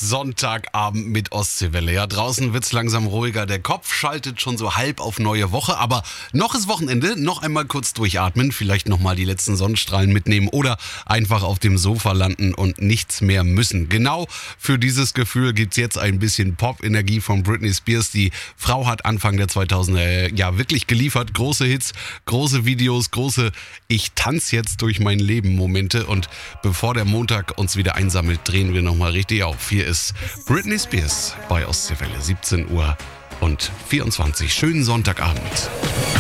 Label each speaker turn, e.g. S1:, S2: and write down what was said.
S1: Sonntagabend mit Ostseewelle. Ja, draußen wird's langsam ruhiger. Der Kopf schaltet schon so halb auf neue Woche. Aber noch ist Wochenende. Noch einmal kurz durchatmen. Vielleicht nochmal die letzten Sonnenstrahlen mitnehmen. Oder einfach auf dem Sofa landen und nichts mehr müssen. Genau für dieses Gefühl gibt's jetzt ein bisschen Pop-Energie von Britney Spears. Die Frau hat Anfang der 2000er wirklich geliefert. Große Hits, große Videos, große Ich tanze jetzt durch mein Leben Momente. Und bevor der Montag uns wieder einsammelt, drehen wir nochmal richtig auf. Hier ist Britney Spears bei Ostseewelle, 17 Uhr und 24. Schönen Sonntagabend.